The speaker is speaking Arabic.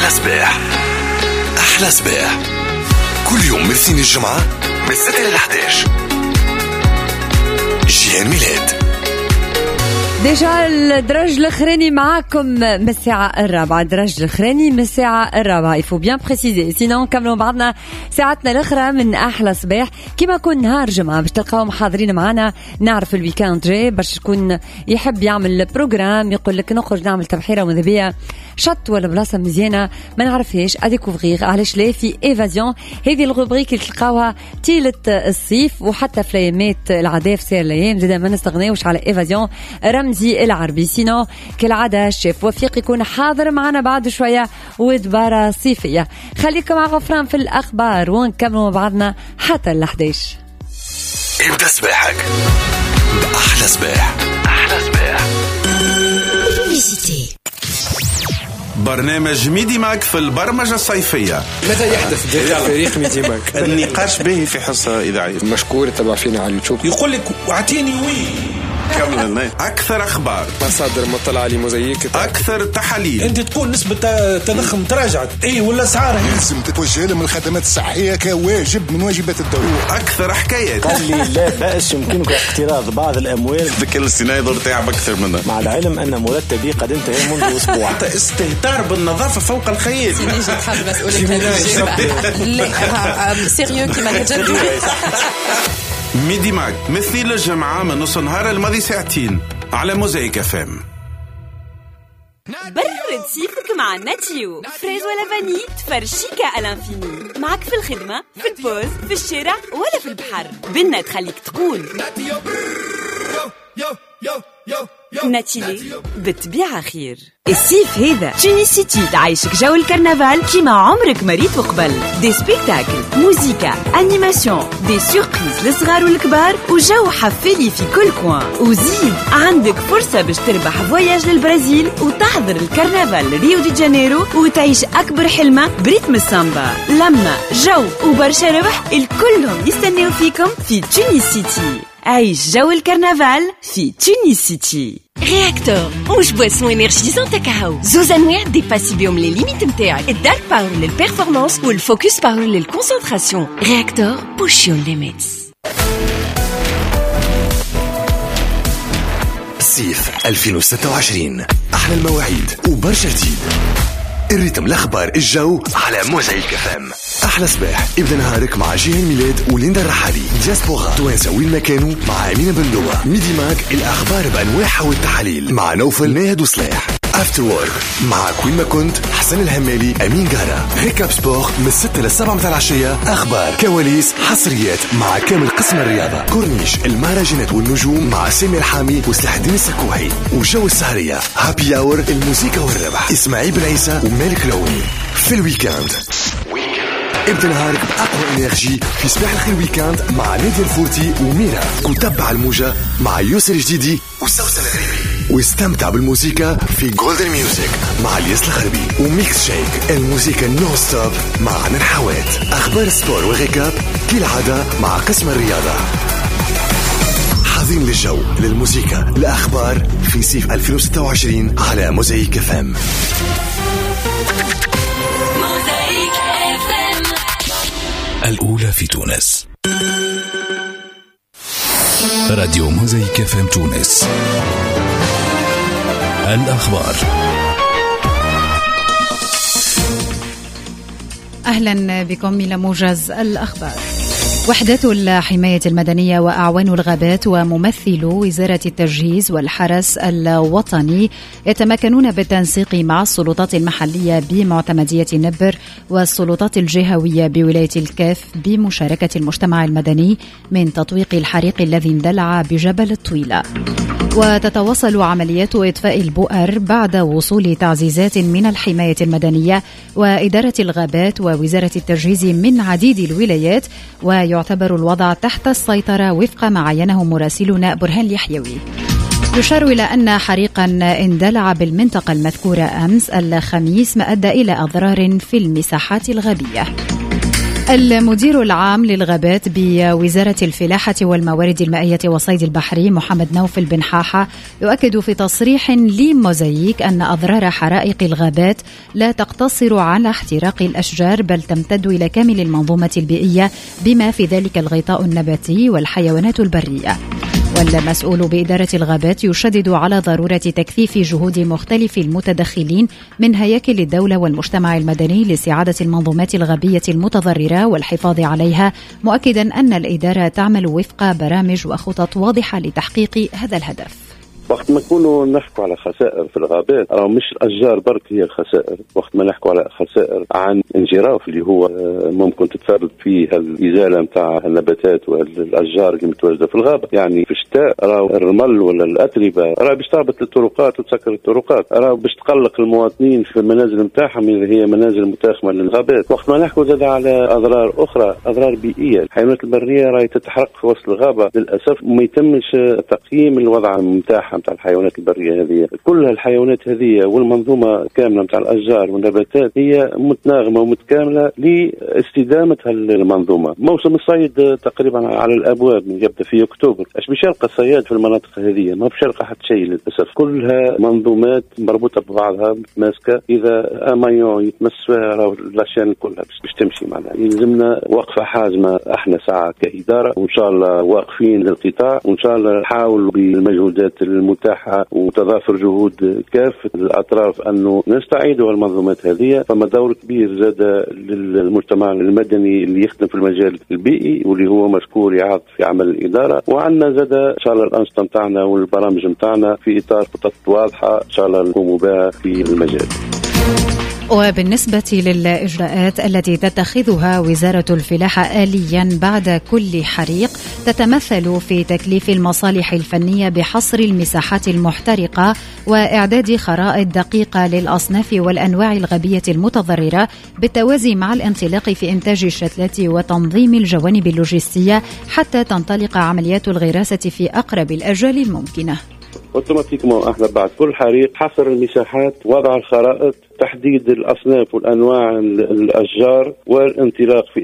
أحلى صباح. أحلى صباح كل يوم من الاثنين الجمعة من 6 ل 11. جيهان ميلاد. ديجا الدرج الاخراني معاكم من الساعة 4. الدرج الاخراني من الساعة 4 يفو بيان بريسيزي، سينون نكملوا بعضنا ساعتنا الاخرى من احلى صباح كما كون نهار جمعة باش تلقاهم حاضرين معنا. نعرف الويكاند جاي باش يكون يحب يعمل بروجرام يقول لك نخرج نعمل تبحيرة ماذا بيا شط ولا بلاصة مزيانة ما نعرفهاش اديكوفغيغ علاش لا في ايفازيون. هذه الروبريك اللي تلقاوها طيلة الصيف وحتى في الايامات العادية في سير الايام زاد ما نستغناوش على ايفازيون. رمزي العربي سينو كالعادة الشيف وفيق يكون حاضر معنا بعد شوية ودبارة صيفية. خليكم مع غفران في الأخبار ونكملوا بعضنا حتى ال 11. ابدأ صباحك بأحلى صباح. أحلى صباح. برنامج ميدي ماك في البرمجة الصيفية. ماذا يحدث داخل فريق ميدي ماك؟ النقاش به في حصة إذاعية. مشكور تبع فينا على اليوتيوب. يقول لك اعطيني أكثر أخبار، مصادر مطلع لي موزايك، أكثر تحاليل. أنت تكون نسبة تضخم تراجعت ولا أسعار لازم تتوجه لهم الخدمات الصحية كواجب من واجبات الدولة. أكثر حكايات. قال لي لا بأس يمكنك اقتراض بعض الأموال. الذكاء الاصطناعي دور تعب أكثر منه، مع العلم أن مرتبي قد انتهى منذ أسبوع. حتى استهتار بالنظافة فوق الخيال. سيريو كما تجدوا. ميدي ماك مثل الجمعة من نص نهار الماضي ساعتين على موزايك FM. برد صيفك مع ناتشيو، فريز ولا فاني تفرشيكا الانفيني. معك في الخدمة، في البوز، في الشارع ولا في البحر. بنا تخليك تقول ناتشيلي بالطبيعة خير. الصيف هذا تونسيتي تعيشك جو الكرنفال كيما عمرك مريت وقبل. دي سبيكتاكل، موسيقى، انيماسيون، دي سوربريز للصغار والكبار وجو حفالي في كل كوان. وزيد عندك فرصة باش تربح فواياج للبرازيل وتحضر الكرنفال ريو دي جانيرو وتعيش أكبر حلمة بريتم السامبا. لما جو وبرشا ربح الكلهم يستناو فيكم في تونسيتي. عيش جو الكرنفال في تونسيتي. رياكتور مش بواسون انرجيزون كاكاو، زوز انواع ديباسي بهم لي ليميت نتاعك. الدارك باور للبيرفورمانس والفوكس باور للكونسنتراسيون. رياكتور بوش يور ليميتس. صيف 2026 أحلى المواعيد وبرشا جديد. الريتم الأخبار الجو على موزايك FM. أحلى صباح ابدأ نهارك مع جيهان ميلاد وليندا الرحالي. دياسبورا توانسة وين ما كانوا مع أمينة بندوة. ميدي ماك الأخبار بأنواعها والتحاليل مع نوفل ناهد وصلاح. افتر وورك مع كوين ما كنت حسن الهمالي أمين جارة. ريكاب سبور من 6 ل 7 متاع العشية. أخبار كواليس حصريات مع كامل قسم الرياضة. كورنيش المهرجانات والنجوم مع سامي الحامي وسلاح الدين السكوحي. وجو السهرية هابي اور الموسيقى والربح إسماعيل بن عيسى ومالك لوني. في الويكاند ابدأ نهارك بأقوى إنرجي في صباح الخير ويكاند مع نادية الفورتي وميرا. وتبع الموجة مع يوسر الجديدي وسوسن الغريبي. واستمتع بالموسيقى في جولدن ميوزك مع الياس الخربي. وميكس شيك الموسيقى نو ستوب مع عنان حوات. أخبار السبور وغيكاب كالعادة مع قسم الرياضة. حاضرين للجو للموسيقى الأخبار في صيف 2026 على موزايك FM. الأولى في تونس. راديو موزايك FM تونس. الأخبار. أهلا بكم إلى موجز الأخبار. وحدات الحماية المدنية وأعوان الغابات وممثلو وزارة التجهيز والحرس الوطني يتمكنون بالتنسيق مع السلطات المحلية بمعتمدية نبر والسلطات الجهوية بولاية الكاف بمشاركة المجتمع المدني من تطويق الحريق الذي اندلع بجبل الطويلة. وتتواصل عمليات إطفاء البؤر بعد وصول تعزيزات من الحماية المدنية وإدارة الغابات ووزارة التجهيز من عديد الولايات، ويعتبر الوضع تحت السيطرة وفق ما عينه مراسلنا برهان اليحيوي. يشار إلى أن حريقا اندلع بالمنطقة المذكورة أمس الخميس ما أدى إلى أضرار في المساحات الغابية. المدير العام للغابات بوزارة الفلاحة والموارد المائية والصيد البحري محمد نوفل بن حاحة يؤكد في تصريح لموزايك أن أضرار حرائق الغابات لا تقتصر على احتراق الأشجار بل تمتد إلى كامل المنظومة البيئية بما في ذلك الغطاء النباتي والحيوانات البرية. والمسؤول بإدارة الغابات يشدد على ضرورة تكثيف جهود مختلف المتدخلين من هياكل الدولة والمجتمع المدني لاستعادة المنظومات الغابية المتضررة والحفاظ عليها، مؤكدا أن الإدارة تعمل وفق برامج وخطط واضحة لتحقيق هذا الهدف. وقت ما نكونوا نحكوا على خسائر في الغابات راه مش الأشجار برك هي الخسائر، وقت ما نحكوا على خسائر عن انجراف اللي هو ممكن تتفرد فيه الإزالة متاع النباتات والأشجار اللي متواجدة في الغابة. يعني في الشتاء راه الرمل ولا الأتربة راه باش تهبط الطرقات وتسكر الطرقات، راه باش تقلق المواطنين في المنازل متاعهم اللي هي منازل متاخمة للغابات. وقت ما نحكوا زاد على أضرار أخرى، أضرار بيئية، الحيوانات البرية راهي تتحرق في وسط الغابة للأسف، وما يتمش تقييم الوضع متاعها متاع الحيوانات البرية هذه. كل الحيوانات هذه والمنظومة كاملة متاع الأشجار والنباتات هي متناغمة ومتكاملة لاستدامة المنظومة. موسم الصيد تقريبا على الأبواب، من يبدأ في أكتوبر. اش باش يلقى الصياد في المناطق هذه؟ ما باش يلقى حتى شيء للأسف. كلها منظومات مربوطة ببعضها متماسكة، إذا أمايون يتمس فيها الأشياء كلها باش تمشي معنا. يلزمنا وقفة حازمة احنا ساعة كإدارة، وإن شاء الله واقفين للقطاع، وإن شاء الله نحاول بالمجهودات المتاحة وتضافر جهود كافة الأطراف أنه نستعيدوا المنظومات هذه. فما دور كبير زاد للمجتمع المدني اللي يخدم في المجال البيئي واللي هو مشكور يعاق في عمل الإدارة. وعندنا زاد إن شاء الله الأنشطة متاعنا والبرامج متاعنا في إطار خطط واضحة إن شاء الله نقوم بها في المجال. وبالنسبة للإجراءات التي تتخذها وزارة الفلاحة آليا بعد كل حريق تتمثل في تكليف المصالح الفنية بحصر المساحات المحترقة وإعداد خرائط دقيقة للأصناف والأنواع الغابية المتضررة بالتوازي مع الانطلاق في إنتاج الشتلات وتنظيم الجوانب اللوجستية حتى تنطلق عمليات الغراسة في أقرب الأجال الممكنة. اوتوماتيكمون احنا بعد كل حريق حصر المساحات، وضع الخرائط، تحديد الأصناف والأنواع الأشجار، والانطلاق في